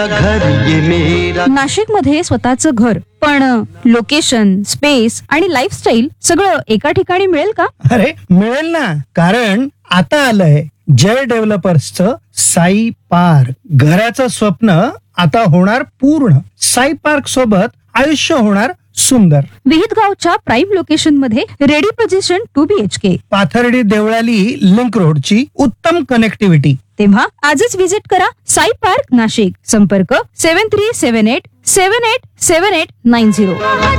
नाशिक मध्ये स्वतःचं घर, पण लोकेशन, स्पेस आणि लाईफस्टाईल सगळं एका ठिकाणी मिळेल का? अरे मिळेल ना, कारण आता आलंय जय डेव्हलपर्सचं साई पार्क. घराचं स्वप्न आता होणार पूर्ण. साई पार्क सोबत आयुष्य होणार सुंदर. विहित गावच्या प्राईम लोकेशन मध्ये ready position 2 BHK. Pathardi Deolali link रोडची उत्तम कनेक्टिव्हिटी. तेव्हा आजच विजिट करा साई पार्क नाशिक. संपर्क 7378787890.